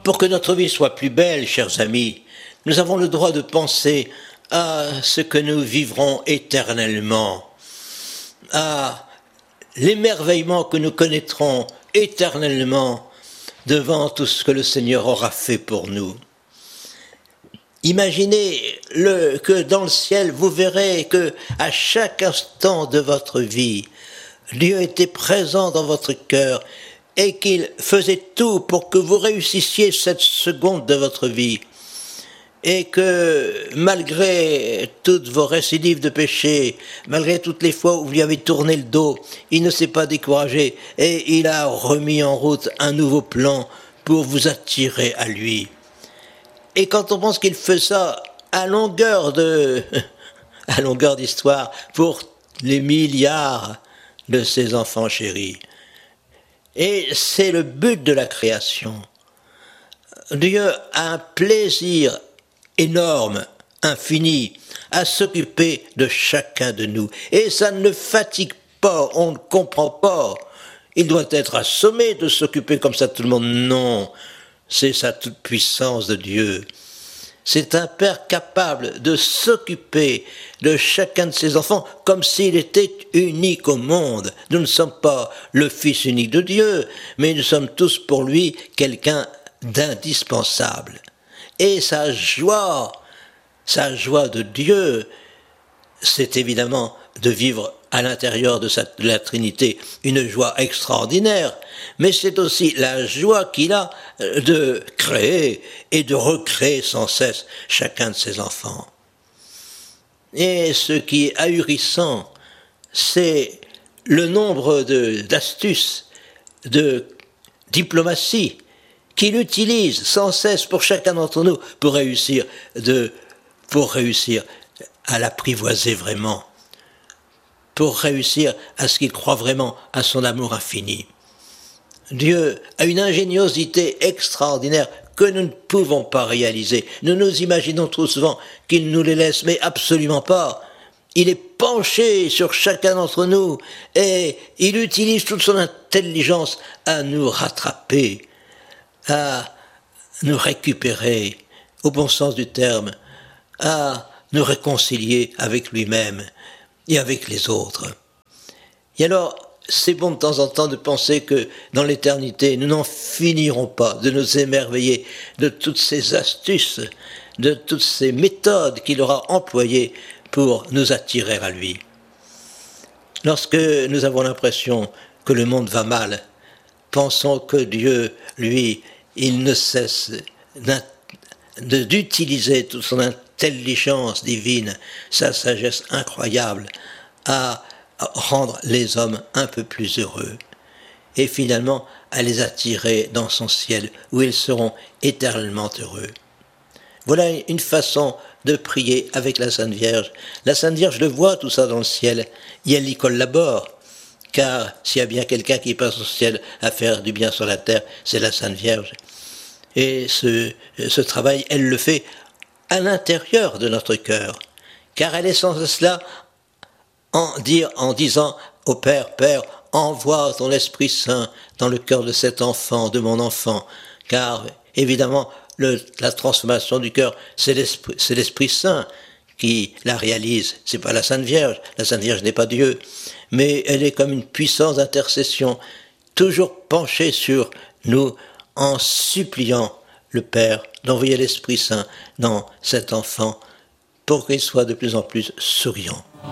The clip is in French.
Pour que notre vie soit plus belle, chers amis, nous avons le droit de penser à ce que nous vivrons éternellement, à l'émerveillement que nous connaîtrons éternellement devant tout ce que le Seigneur aura fait pour nous. Imaginez que dans le ciel, vous verrez que à chaque instant de votre vie, Dieu était présent dans votre cœur et qu'il faisait tout pour que vous réussissiez cette seconde de votre vie. Et que malgré toutes vos récidives de péché, malgré toutes les fois où vous lui avez tourné le dos, il ne s'est pas découragé et il a remis en route un nouveau plan pour vous attirer à lui. Et quand on pense qu'il fait ça à longueur d'histoire pour les milliards de ses enfants chéris. Et c'est le but de la création. Dieu a un plaisir énorme, infini, à s'occuper de chacun de nous. Et ça ne le fatigue pas, on ne comprend pas. Il doit être assommé de s'occuper comme ça de tout le monde. Non, c'est sa toute-puissance de Dieu. C'est un Père capable de s'occuper de chacun de ses enfants comme s'il était unique au monde. Nous ne sommes pas le Fils unique de Dieu, mais nous sommes tous pour lui quelqu'un d'indispensable. Et sa joie de Dieu, c'est évidemment de vivre à l'intérieur de la Trinité une joie extraordinaire, mais c'est aussi la joie qu'il a de créer et de recréer sans cesse chacun de ses enfants. Et ce qui est ahurissant, c'est le nombre d'astuces, de diplomatie qu'il utilise sans cesse pour chacun d'entre nous pour réussir à l'apprivoiser vraiment, pour réussir à ce qu'il croit vraiment à son amour infini. Dieu a une ingéniosité extraordinaire que nous ne pouvons pas réaliser. Nous nous imaginons trop souvent qu'il nous les laisse, mais absolument pas. Il est penché sur chacun d'entre nous et il utilise toute son intelligence à nous rattraper, à nous récupérer, au bon sens du terme, à nous réconcilier avec lui-même et avec les autres. Et alors, c'est bon de temps en temps de penser que dans l'éternité, nous n'en finirons pas de nous émerveiller de toutes ces astuces, de toutes ces méthodes qu'il aura employées pour nous attirer à lui. Lorsque nous avons l'impression que le monde va mal, pensons que Dieu, lui, il ne cesse d'utiliser toute son intelligence divine, sa sagesse incroyable, à rendre les hommes un peu plus heureux et finalement à les attirer dans son ciel où ils seront éternellement heureux. Voilà une façon de prier avec la Sainte Vierge. La Sainte Vierge le voit tout ça dans le ciel et elle y collabore, car s'il y a bien quelqu'un qui passe au ciel à faire du bien sur la terre, c'est la Sainte Vierge. Et ce travail, elle le fait à l'intérieur de notre cœur, car elle est sans cela en disant au Père, Père, envoie ton Esprit Saint dans le cœur de cet enfant, de mon enfant, car évidemment la transformation du cœur, c'est l'Esprit Saint qui la réalise, c'est pas la Sainte Vierge n'est pas Dieu, mais elle est comme une puissance d'intercession, toujours penchée sur nous en suppliant le Père d'envoyer l'Esprit Saint dans cet enfant pour qu'il soit de plus en plus souriant.